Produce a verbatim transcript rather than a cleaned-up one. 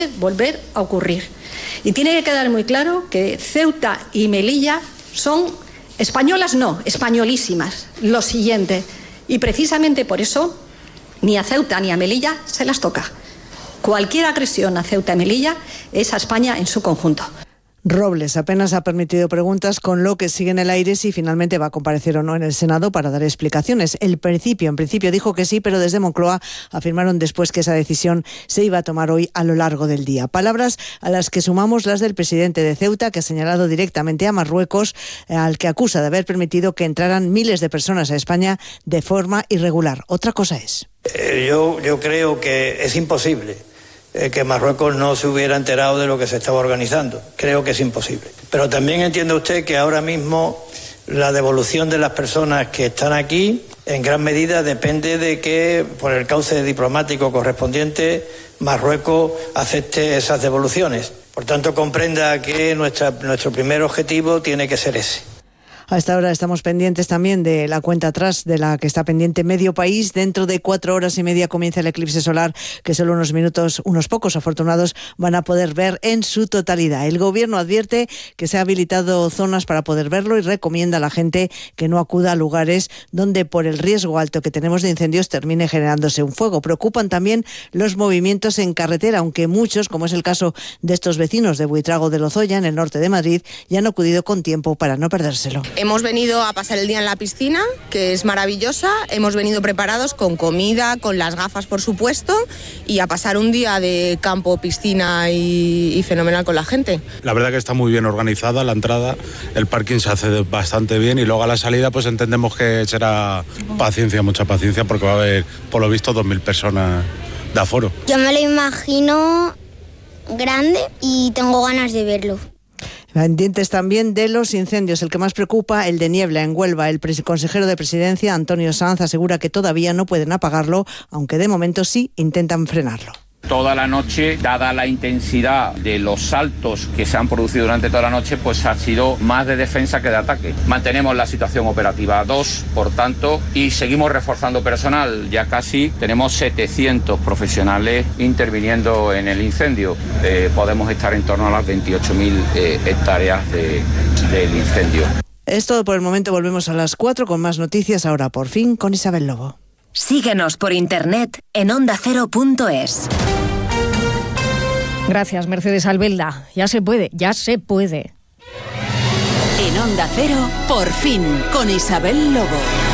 volver a ocurrir. Y tiene que quedar muy claro que Ceuta y Melilla son españolas, no, españolísimas. Lo siguiente. Y precisamente por eso ni a Ceuta ni a Melilla se las toca. Cualquier agresión a Ceuta y Melilla es a España en su conjunto. Robles apenas ha permitido preguntas, con lo que sigue en el aire si finalmente va a comparecer o no en el Senado para dar explicaciones. El principio, en principio dijo que sí, pero desde Moncloa afirmaron después que esa decisión se iba a tomar hoy a lo largo del día. Palabras a las que sumamos las del presidente de Ceuta, que ha señalado directamente a Marruecos, al que acusa de haber permitido que entraran miles de personas a España de forma irregular. Otra cosa es. Eh, yo, yo creo que es imposible Eh, que Marruecos no se hubiera enterado de lo que se estaba organizando. Creo que es imposible. Pero también entiende usted que ahora mismo la devolución de las personas que están aquí en gran medida depende de que, por el cauce diplomático correspondiente, Marruecos acepte esas devoluciones. Por tanto, comprenda que nuestra, nuestro primer objetivo tiene que ser ese. A esta hora estamos pendientes también de la cuenta atrás de la que está pendiente medio país. Dentro de cuatro horas y media comienza el eclipse solar, que solo unos minutos, unos pocos afortunados van a poder ver en su totalidad. El gobierno advierte que se ha habilitado zonas para poder verlo y recomienda a la gente que no acuda a lugares donde por el riesgo alto que tenemos de incendios termine generándose un fuego. Preocupan también los movimientos en carretera, aunque muchos, como es el caso de estos vecinos de Buitrago de Lozoya, en el norte de Madrid, ya han acudido con tiempo para no perdérselo. Hemos venido a pasar el día en la piscina, que es maravillosa. Hemos venido preparados con comida, con las gafas, por supuesto, y a pasar un día de campo, piscina y, y fenomenal con la gente. La verdad que está muy bien organizada la entrada, el parking se hace bastante bien y luego a la salida pues entendemos que será paciencia, mucha paciencia, porque va a haber, por lo visto, dos mil personas de aforo. Yo me lo imagino grande y tengo ganas de verlo. Pendientes también de los incendios. El que más preocupa, el de Niebla, en Huelva. El consejero de Presidencia, Antonio Sanz, asegura que todavía no pueden apagarlo, aunque de momento sí intentan frenarlo. Toda la noche, dada la intensidad de los saltos que se han producido durante toda la noche, pues ha sido más de defensa que de ataque. Mantenemos la situación operativa dos, por tanto, y seguimos reforzando personal. Ya casi tenemos setecientos profesionales interviniendo en el incendio. Eh, podemos estar en torno a las veintiocho mil eh, hectáreas de, del incendio. Es todo por el momento. Volvemos a las cuatro con más noticias. Ahora, por fin, con Isabel Lobo. Síguenos por internet en onda cero punto es. Gracias, Mercedes Albelda. Ya se puede, ya se puede. En Onda Cero, por fin, con Isabel Lobo.